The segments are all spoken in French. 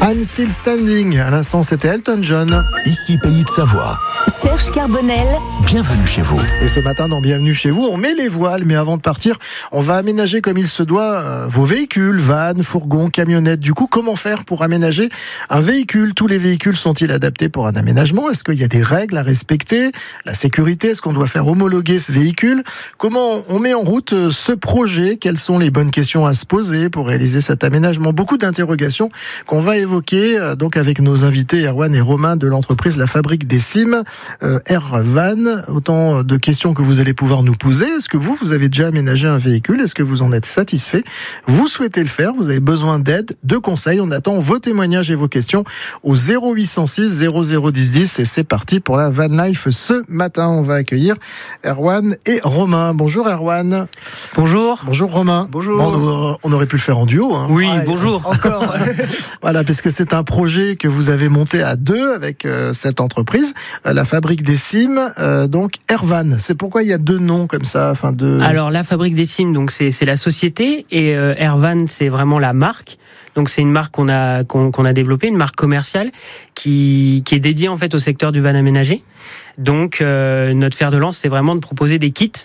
I'm Still Standing. À l'instant, c'était Elton John. Ici Pays de Savoie. Serge Carbonel. Bienvenue chez vous. Et ce matin, dans Bienvenue chez vous, on met les voiles. Mais avant de partir, on va aménager comme il se doit vos véhicules, vannes, fourgons, camionnettes. Du coup, comment faire pour aménager un véhicule? Tous les véhicules sont-ils adaptés pour un aménagement? Est-ce qu'il y a des règles à respecter? La sécurité, est-ce qu'on doit faire homologuer ce véhicule? Comment on met en route ce projet? Quelles sont les bonnes questions à se poser pour réaliser cet aménagement? Beaucoup d'interrogations qu'on va évoquer donc avec nos invités Erwan et Romain de l'entreprise La Fabrique des Cimes, Ervan. Autant de questions que vous allez pouvoir nous poser. Est-ce que vous avez déjà aménagé un véhicule? Est-ce que vous en êtes satisfait? Vous souhaitez le faire? Vous avez besoin d'aide, de conseils? On attend vos témoignages et vos questions au 0806 0010 10 et c'est parti pour la Van Life. Ce matin, on va accueillir Erwan et Romain. Bonjour Erwan. Bonjour. Bonjour Romain. Bonjour. Bon, on aurait pu le faire en duo. Hein. Oui, bonjour. Encore. Voilà, parce que c'est un projet que vous avez monté à deux avec cette entreprise, La Fabrique des Cimes. Donc Ervan, c'est pourquoi il y a deux noms comme ça, Alors La Fabrique des Cimes, donc c'est la société, et Ervan, c'est vraiment la marque. Donc c'est une marque qu'on a développée, une marque commerciale qui est dédiée en fait au secteur du van aménagé. Donc notre fer de lance, c'est vraiment de proposer des kits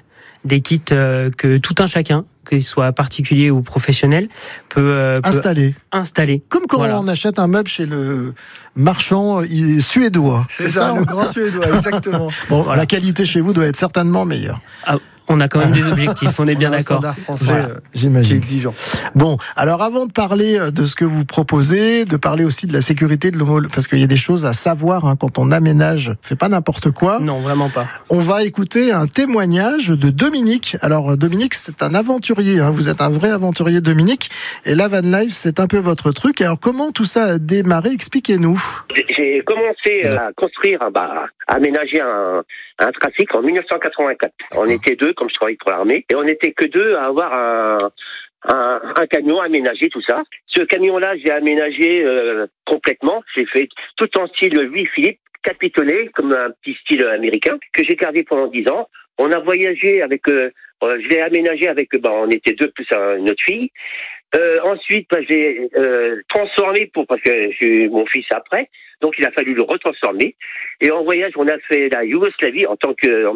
que tout un chacun, qu'il soit particulier ou professionnel, peut installer. Comme quand on achète un meuble chez le marchand suédois. C'est ça, le grand suédois, exactement. Bon, voilà. La qualité chez vous doit être certainement meilleure. On a quand même des objectifs, on est bien d'accord. Un standard français j'imagine. Qui est exigeant. Bon, alors avant de parler de ce que vous proposez, de parler aussi de la sécurité de l'homologue, parce qu'il y a des choses à savoir quand on aménage, fait pas n'importe quoi. Non, vraiment pas. On va écouter un témoignage de Dominique. Alors Dominique, c'est un aventurier, vous êtes un vrai aventurier Dominique, et la Van Life, c'est un peu votre truc. Alors comment tout ça a démarré? Expliquez-nous. J'ai commencé à construire, aménager un trafic en 1984. On était deux, comme je travaille pour l'armée, et on n'était que deux à avoir un camion aménagé, tout ça. Ce camion-là, j'ai aménagé complètement. J'ai fait tout en style Louis-Philippe, capitonné, comme un petit style américain, que j'ai gardé pendant 10 ans. On a voyagé avec... je l'ai aménagé avec... on était deux plus une autre fille. Ensuite, j'ai transformé parce que j'ai eu mon fils après. Donc, il a fallu le retransformer. Et en voyage, on a fait la Yougoslavie en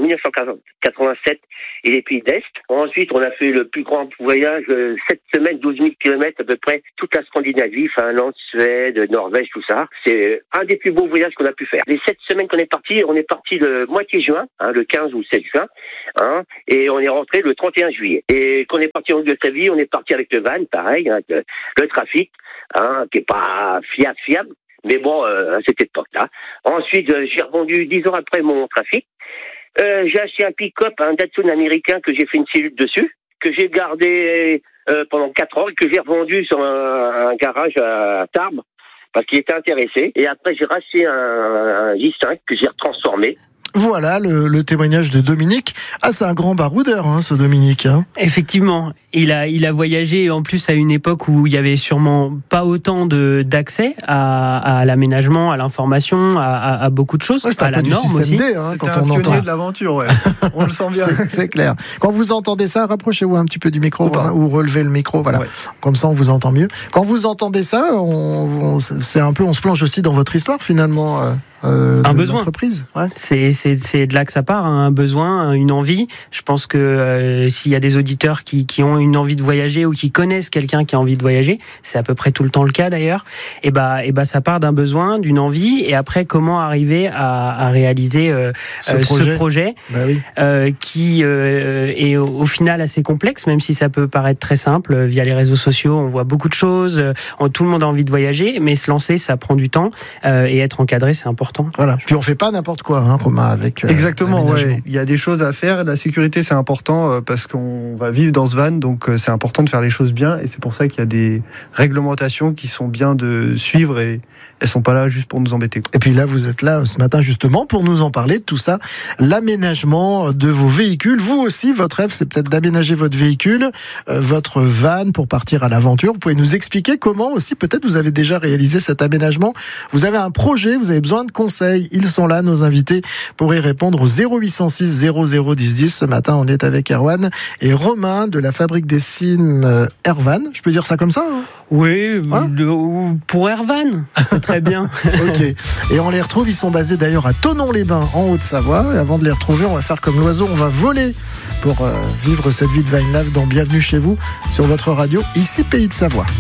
1987 et les pays d'Est. Ensuite, on a fait le plus grand voyage, 7 semaines, 12 000 kilomètres à peu près, toute la Scandinavie, Finlande, Suède, Norvège, tout ça. C'est un des plus beaux voyages qu'on a pu faire. Les 7 semaines qu'on est parti le moitié juin, le 15 ou 7 juin, et on est rentré le 31 juillet. Et quand on est parti en Yougoslavie, on est parti avec le van, pareil, avec le trafic, qui est pas fiable. Mais bon, à cette époque-là. Ensuite, j'ai revendu 10 ans après mon trafic. J'ai acheté un pick-up, un Datsun américain que j'ai fait une cellule dessus, que j'ai gardé pendant 4 ans et que j'ai revendu sur un garage à Tarbes parce qu'il était intéressé. Et après, j'ai racheté un J5 que j'ai retransformé. Voilà le témoignage de Dominique. C'est un grand baroudeur, ce Dominique. Effectivement, il a voyagé en plus à une époque où il y avait sûrement pas autant d'accès à l'aménagement, à l'information, à beaucoup de choses, à la norme système aussi. D, quand on entend. Pionnier de l'aventure, on le sent bien. C'est clair. Quand vous entendez ça, rapprochez-vous un petit peu du micro ou relevez le micro, voilà. Ouais. Comme ça, on vous entend mieux. Quand vous entendez ça, c'est un peu, on se plonge aussi dans votre histoire finalement. Un besoin. Entreprise. Ouais. C'est de là que ça part, un besoin, une envie. Je pense que s'il y a des auditeurs qui ont une envie de voyager ou qui connaissent quelqu'un qui a envie de voyager, c'est à peu près tout le temps le cas d'ailleurs. Et ça part d'un besoin, d'une envie, et après comment arriver à réaliser ce projet qui est au final assez complexe, même si ça peut paraître très simple. Via les réseaux sociaux, on voit beaucoup de choses. Tout le monde a envie de voyager, mais se lancer, ça prend du temps, et être encadré, c'est important. Voilà. Puis on fait pas n'importe quoi, Romain, avec. Exactement. Ouais. Il y a des choses à faire. La sécurité, c'est important parce qu'on va vivre dans ce van, donc c'est important de faire les choses bien. Et c'est pour ça qu'il y a des réglementations qui sont bien de suivre et elles sont pas là juste pour nous embêter. Et puis là, vous êtes là ce matin justement pour nous en parler de tout ça, l'aménagement de vos véhicules. Vous aussi, votre rêve, c'est peut-être d'aménager votre véhicule, votre van pour partir à l'aventure. Vous pouvez nous expliquer comment aussi, peut-être vous avez déjà réalisé cet aménagement. Vous avez un projet, vous avez besoin de conseils. Ils sont là, nos invités, pour y répondre au 0806 00 10 10. Ce matin, on est avec Erwan et Romain de la fabrique des cimes Ervan. Je peux dire ça comme ça, hein? Oui, pour Ervan, c'est très bien. Ok. Et on les retrouve, ils sont basés d'ailleurs à Thonon-les-Bains, en Haute-Savoie. Et avant de les retrouver, on va faire comme l'oiseau, on va voler pour vivre cette vie de Wine Lab dans Bienvenue chez vous sur votre radio, ici Pays de Savoie.